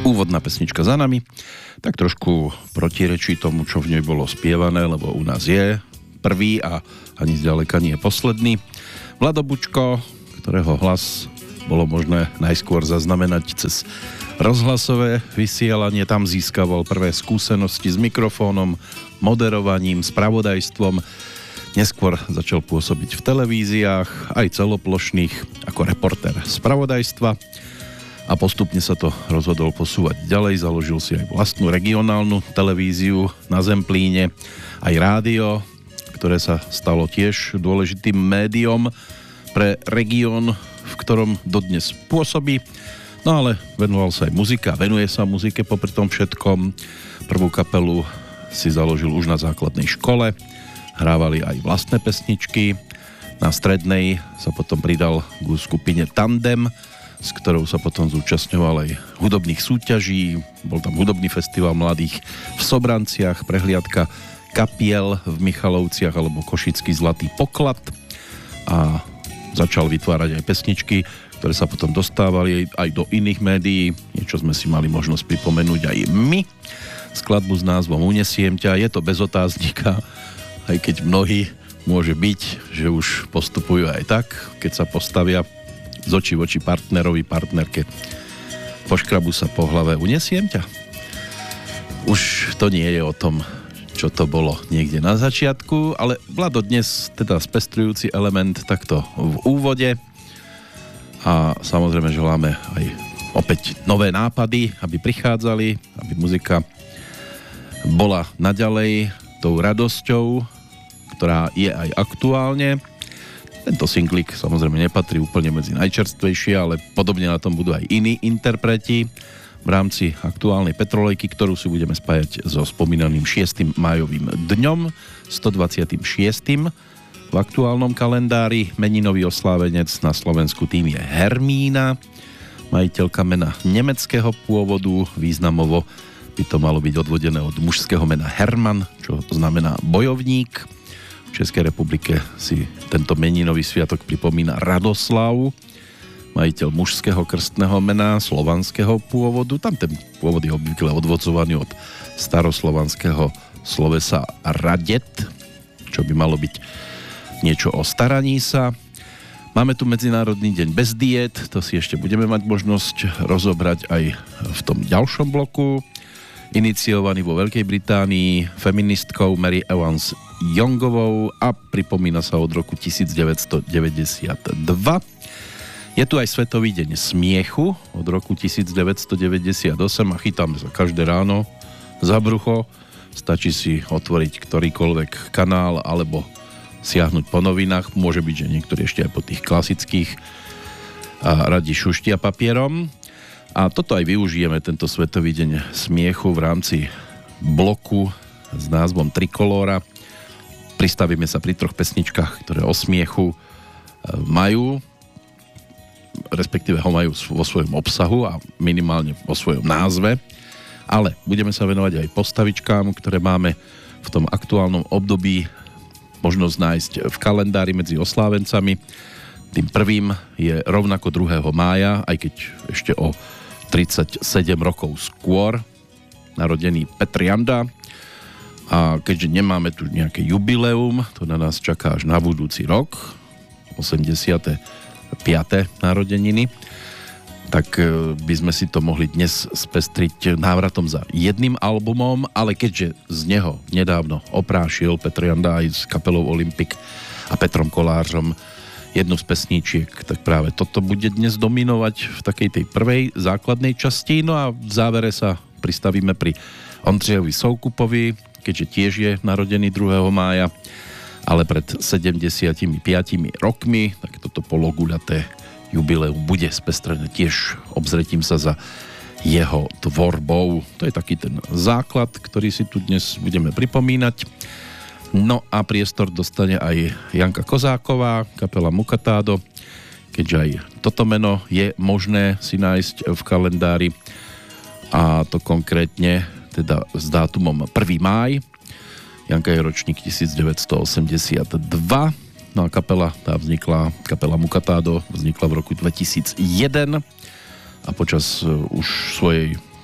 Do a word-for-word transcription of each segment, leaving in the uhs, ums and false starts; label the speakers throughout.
Speaker 1: Úvodná pesnička za nami, tak trošku protirečí tomu, čo v nej bolo spievané, lebo u nás je prvý a ani zďaleka nie posledný. Vlado Bučko, ktorého hlas bolo možné najskôr zaznamenať cez rozhlasové vysielanie, tam získaval prvé skúsenosti s mikrofónom, moderovaním, spravodajstvom. Neskôr začal pôsobiť v televíziách, aj celoplošných, ako reportér spravodajstva. A postupne sa to rozhodol posúvať ďalej, založil si aj vlastnú regionálnu televíziu na Zemplíne, aj rádio, ktoré sa stalo tiež dôležitým médiom pre región, v ktorom dodnes pôsobí. No ale venoval sa aj muzika, venuje sa muzike popri tom všetkom. Prvú kapelu si založil už na základnej škole, hrávali aj vlastné pesničky. Na strednej sa potom pridal k skupine Tandem, s ktorou sa potom zúčastňoval aj hudobných súťaží. Bol tam hudobný festival mladých v Sobranciach, prehliadka kapiel v Michalovciach alebo Košický zlatý poklad. A začal vytvárať aj pesničky, ktoré sa potom dostávali aj do iných médií. Niečo sme si mali možnosť pripomenúť aj my. Skladbu s názvom Unesiem ťa, je to bez otáznika, aj keď mnohí môže byť, že už postupujú aj tak, keď sa postavia z očí v oči partnerovi, partnerke, poškrabu sa po hlave, unesiem ťa. Už to nie je o tom, čo to bolo niekde na začiatku, ale Vlado dnes teda spestrujúci element takto v úvode a samozrejme želáme aj opäť nové nápady, aby prichádzali, aby muzika bola naďalej tou radosťou, ktorá je aj aktuálne. Tento singlik samozrejme nepatrí úplne medzi najčerstvejšie, ale podobne na tom budú aj iní interpreti v rámci aktuálnej Petrolejky, ktorú si budeme spájať so spomínaným šiestym májovým dňom, stodvadsiatym šiestym v aktuálnom kalendári. Meninový oslávenec na Slovensku tým je Hermína, majiteľka mena nemeckého pôvodu, významovo by to malo byť odvodené od mužského mena Herman, čo znamená bojovník. V Českej republike si tento meninový sviatok pripomína Radoslav, majiteľ mužského krstného mena slovanského pôvodu. Tam ten pôvod je obvykle odvodzovaný od staroslovanského slovesa radet, čo by malo byť niečo o staraní sa. Máme tu Medzinárodný deň bez diét, to si ešte budeme mať možnosť rozobrať aj v tom ďalšom bloku. Iniciovaný vo Veľkej Británii feministkou Mary Evans Youngovou a pripomína sa od roku devätnásťstodeväťdesiatdva. Je tu aj Svetový deň smiechu od roku devätnásťstodeväťdesiatosem a chytáme sa každé ráno za brucho. Stačí si otvoriť ktorýkoľvek kanál alebo siahnuť po novinách. Môže byť, že niektorí ešte aj po tých klasických a radi šuštia papierom. A toto aj využijeme, tento Svetový deň smiechu v rámci bloku s názvom Trikolóra. Pristavíme sa pri troch pesničkách, ktoré o smiechu majú, respektíve ho majú vo svojom obsahu a minimálne vo svojom názve. Ale budeme sa venovať aj postavičkám, ktoré máme v tom aktuálnom období možnosť nájsť v kalendári medzi oslávencami. Tým prvým je rovnako druhého mája, aj keď ešte o tridsaťsedem rokov skôr, narodený Petr Janda. A keďže nemáme tu nejaké jubileum, to na nás čaká až na budúci rok, osemdesiate piate narodeniny, tak by sme si to mohli dnes spestriť návratom za jedným albumom, ale keďže z neho nedávno oprášil Petr Janda aj s kapelou Olympic a Petrom Kolářom jednu z pesníčiek, tak práve toto bude dnes dominovať v takej tej prvej základnej časti. No a v závere sa pristavíme pri Ondřejovi Soukupovi, keďže tiež je narodený druhého mája, ale pred sedemdesiatimi piatimi rokmi, tak toto pologuľaté jubileum bude spestrené tiež obzretím sa za jeho tvorbou. To je taký ten základ, ktorý si tu dnes budeme pripomínať. No a priestor dostane aj Janka Kozáková, kapela Mukatádo, keďže aj toto meno je možné si nájsť v kalendári a to konkrétne teda s dátumom prvý máj. Janka je ročník devätnásťstoosemdesiatdva, no a kapela tá vznikla, kapela Mukatádo vznikla v roku dvetisícjeden a počas už svojej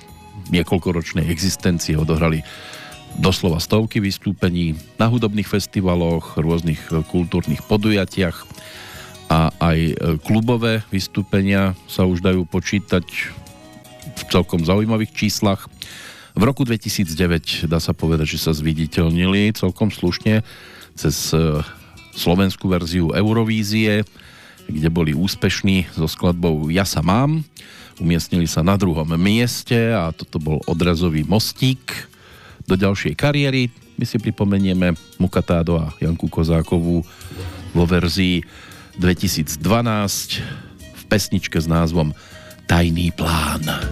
Speaker 1: niekoľkoročnej existencie odohrali doslova stovky vystúpení na hudobných festivaloch, rôznych kultúrnych podujatiach a aj klubové vystúpenia sa už dajú počítať v celkom zaujímavých číslach. V roku dvetisícdeväť dá sa povedať, že sa zviditeľnili celkom slušne cez slovenskú verziu Eurovízie, kde boli úspešní so skladbou Ja sa mám. Umiestnili sa na druhom mieste a toto bol odrazový mostík do ďalšej kariéry. My si pripomenieme Mukatádo a Janku Kozákovú vo verzii dvetisícdvanásť v pesničke s názvom Tajný plán.